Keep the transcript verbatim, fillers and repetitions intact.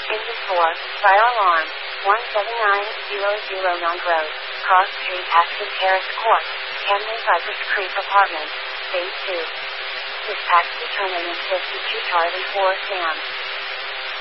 Engine four, fire alarm, one seven nine zero zero Young Road, Cross Street, Aston Terrace Court, Camden Cypress Creek Apartments, Phase two. Dispatch determinant fifty-two Charlie four Sam.